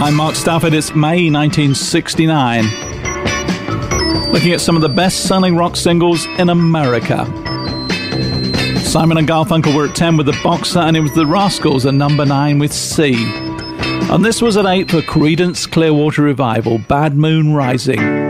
I'm Mark Stafford. It's May 1969. Looking at some of the best-selling rock singles in America. Simon and Garfunkel were at 10 with The Boxer, and it was the Rascals at number 9 with C. And this was at 8 for Creedence Clearwater Revival, Bad Moon Rising.